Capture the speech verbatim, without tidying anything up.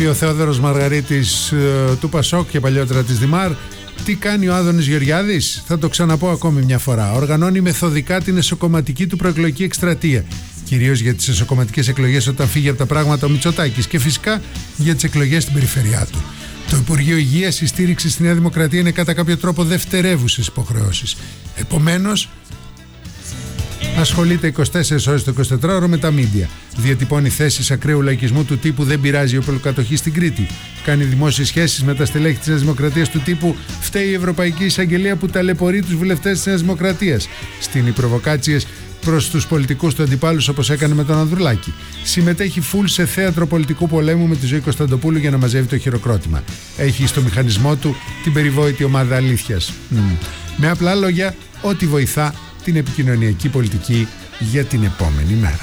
Γράφει ο Θεόδωρος Μαργαρίτης ε, του Πασόκ και παλιότερα της Δημάρ. Τι κάνει ο Άδωνης Γεωργιάδης? Θα το ξαναπώ ακόμη μια φορά. Οργανώνει μεθοδικά την εσωκομματική του προεκλογική εκστρατεία. Κυρίως για τις εσωκομματικές εκλογές όταν φύγει από τα πράγματα ο Μητσοτάκης και φυσικά για τις εκλογές στην περιφερειά του. Το Υπουργείο Υγείας, η στήριξη στη Νέα Δημοκρατία είναι κατά κάποιο τρόπο δευτερεύουσες υποχρεώσεις. Επομένως, ασχολείται είκοσι τέσσερις ώρες το εικοσιτετράωρο με τα μίντια. Διατυπώνει θέσεις ακραίου λαϊκισμού του τύπου «Δεν πειράζει η οπλοκατοχή στην Κρήτη». Κάνει δημόσιες σχέσεις με τα στελέχη της Νέας Δημοκρατίας του τύπου «Φταίει η Ευρωπαϊκή Εισαγγελία που ταλαιπωρεί τους βουλευτές της Νέας Δημοκρατίας». Στείνει προβοκάτσιες προς τους πολιτικούς του αντιπάλους όπως έκανε με τον Ανδρουλάκη. Συμμετέχει φουλ σε θέατρο πολιτικού πολέμου με τη Ζωή Κωνσταντοπούλου για να μαζεύει το χειροκρότημα. Έχει στο μηχανισμό του την περιβόητη ομάδα αλήθειας. Mm. Με απλά λόγια, ό,τι βοηθά την επικοινωνιακή πολιτική για την επόμενη μέρα.